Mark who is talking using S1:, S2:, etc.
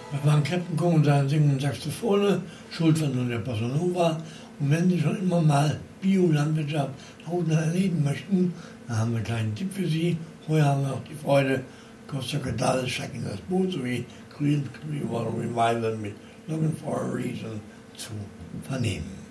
S1: Wir waren Captain Kong und da singen Saxophone, Schuld war nun der Bossa Nova. Und wenn Sie schon immer mal Bio-Landwirtschaft hautnah erleben möchten, dann haben wir einen kleinen Tipp für Sie. Vorher haben wir auch die Freude, Costa Cadal, Steig in das Boot sowie Clearwater Revival mit Looking for a Reason zu vernehmen.